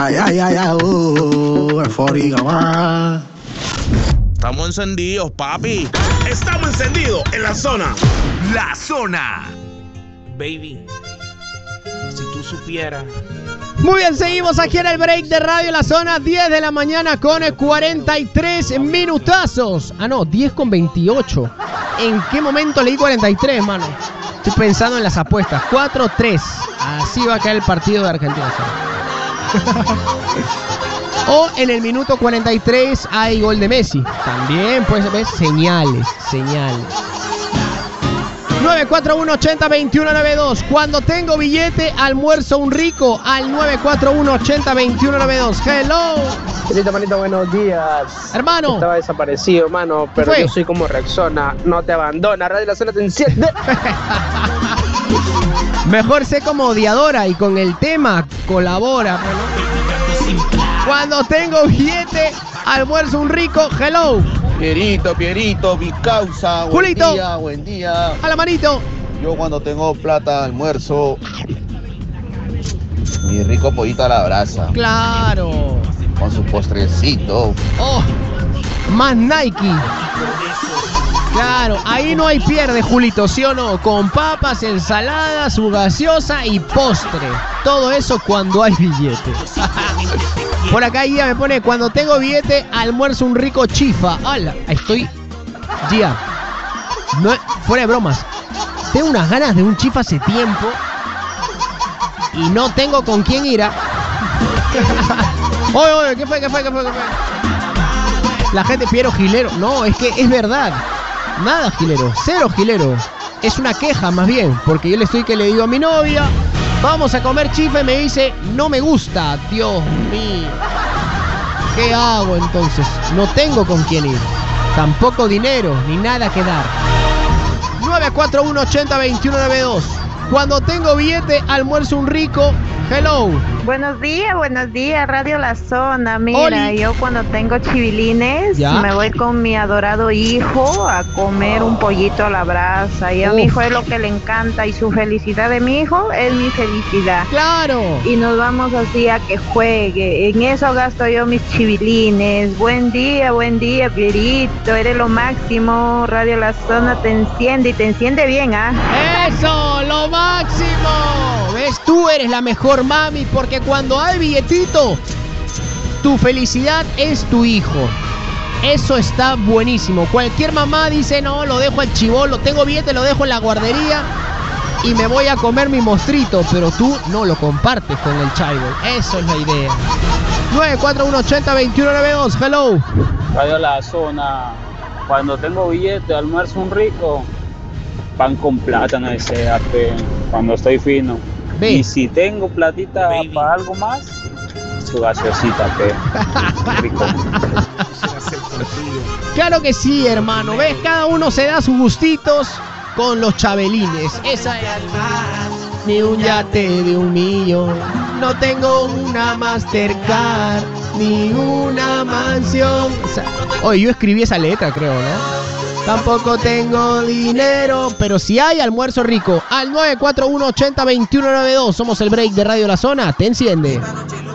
Estamos encendidos, papi. Estamos encendidos en la zona. La Zona. Baby, si tú supieras. Muy bien, seguimos aquí en el break de Radio La Zona, 10 de la mañana con 43 minutazos. Ah, no, 10 con 28. ¿En qué momento leí 43, mano? Estoy pensando en las apuestas. 4-3. Así va a caer el partido de Argentina. O en el minuto 43 hay gol de Messi. También, pues, ves, señales. 941-80-2192. Cuando tengo billete, almuerzo un rico. Al 941-80-2192. Hello. Querido manito, buenos días. Hermano. Estaba desaparecido, hermano, pero yo soy como Rexona. No te abandona. Radio La Zona te enciende. Mejor sé como odiadora y con el tema colabora. Cuando tengo billete, almuerzo un rico. Hello. Pierito, mi causa. Julito. Buen día. A la manito. Yo cuando tengo plata almuerzo mi rico pollito a la brasa. Claro. Con su postrecito. Oh, más Nike. Claro, ahí no hay pierde, Julito, ¿sí o no? Con papas, ensalada, su gaseosa y postre. Todo eso cuando hay billete. Por acá Gia me pone, cuando tengo billete, almuerzo un rico chifa. ¡Hala! Estoy... Gia, no, fuera de bromas. Tengo unas ganas de un chifa hace tiempo y no tengo con quién ir a... Oye, ¿qué fue? La gente, Piero Gilero. No, es que es verdad. Nada gilero, cero gilero. Es una queja más bien, porque yo le digo a mi novia, vamos a comer chifa y me dice, no me gusta, Dios mío. ¿Qué hago entonces? No tengo con quién ir. Tampoco dinero, ni nada que dar. 941-80-2192. Cuando tengo billete, almuerzo un rico. Hello. Buenos días, Radio La Zona. Mira, Oli. Yo cuando tengo chivilines, ¿Ya? me voy con mi adorado hijo a comer un pollito a la brasa. Y a mi hijo es lo que le encanta y su felicidad de mi hijo es mi felicidad. Claro. Y nos vamos así a que juegue. En eso gasto yo mis chivilines. Buen día, Pierito. Eres lo máximo. Radio La Zona te enciende y te enciende bien, ¿ah? ¡Eso! ¡Lo máximo! ¿Ves? Tú eres la mejor mami porque cuando hay billetito, tu felicidad es tu hijo. Eso está buenísimo. Cualquier mamá dice, no, lo dejo al chibolo, tengo billete, lo dejo en la guardería y me voy a comer mi mostrito, pero tú no lo compartes con el chivo. Eso es la idea. 941-80-2192. Hello. Radio La Zona. Cuando tengo billete, almuerzo un rico. Pan con plátano de CAP. Cuando estoy fino. Ve. Y si tengo platita para algo más, su gaseosita, rico. Claro que sí, hermano. ¿Ves? Cada uno se da sus gustitos con los chabelines. Esa es. Ni un yate de 1 millón. No tengo una Mastercard. Ni una mansión. Oye, yo escribí esa letra, creo, ¿no? Tampoco tengo dinero, pero si hay almuerzo rico, al 941-80-2192. Somos el break de Radio La Zona. Te enciende.